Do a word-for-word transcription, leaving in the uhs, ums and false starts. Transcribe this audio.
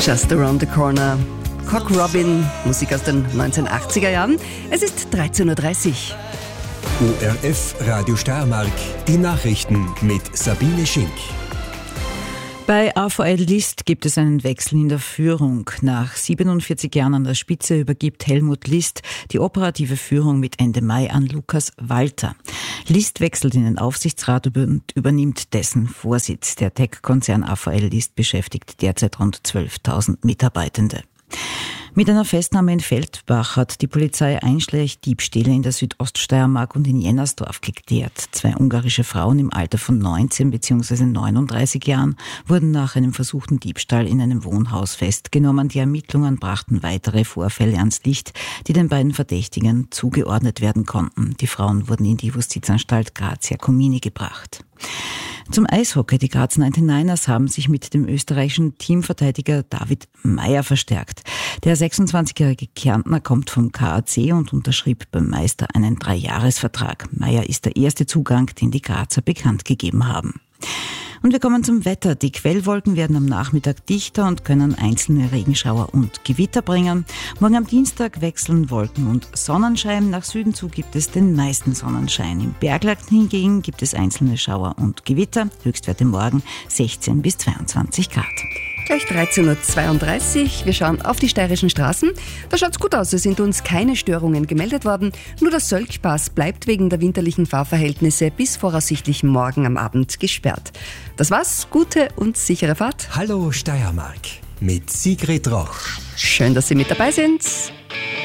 Just Around the Corner. Cock Robin, Musik aus den neunzehnhundertachtziger Jahren. Es ist dreizehn Uhr dreißig. O R F Radio Steiermark, die Nachrichten mit Sabine Schink. Bei A V L List gibt es einen Wechsel in der Führung. Nach siebenundvierzig Jahren an der Spitze übergibt Helmut List die operative Führung mit Ende Mai an Lukas Walter. List wechselt in den Aufsichtsrat und übernimmt dessen Vorsitz. Der Tech-Konzern A V L List beschäftigt derzeit rund zwölftausend Mitarbeitende. Mit einer Festnahme in Feldbach hat die Polizei Einschlägdiebstähle in der Südoststeiermark und in Jennersdorf geklärt. Zwei ungarische Frauen im Alter von neunzehn bzw. neununddreißig Jahren wurden nach einem versuchten Diebstahl in einem Wohnhaus festgenommen. Die Ermittlungen brachten weitere Vorfälle ans Licht, die den beiden Verdächtigen zugeordnet werden konnten. Die Frauen wurden in die Justizanstalt Grazia Comini gebracht. Zum Eishockey. Die Graz neunundneunzigers haben sich mit dem österreichischen Teamverteidiger David Meyer verstärkt. Der sechsundzwanzigjährige Kärntner kommt vom K A C und unterschrieb beim Meister einen Dreijahresvertrag. Meyer ist der erste Zugang, den die Grazer bekannt gegeben haben. Und wir kommen zum Wetter. Die Quellwolken werden am Nachmittag dichter und können einzelne Regenschauer und Gewitter bringen. Morgen am Dienstag wechseln Wolken und Sonnenschein. Nach Süden zu gibt es den meisten Sonnenschein. Im Bergland hingegen gibt es einzelne Schauer und Gewitter. Höchstwerte morgen sechzehn bis zweiundzwanzig Grad. Gleich dreizehn Uhr zweiunddreißig. Wir schauen auf die steirischen Straßen. Da schaut's gut aus. Es sind uns keine Störungen gemeldet worden. Nur der Sölkpass bleibt wegen der winterlichen Fahrverhältnisse bis voraussichtlich morgen am Abend gesperrt. Das war's. Gute und sichere Fahrt. Hallo Steiermark mit Sigrid Roch. Schön, dass Sie mit dabei sind.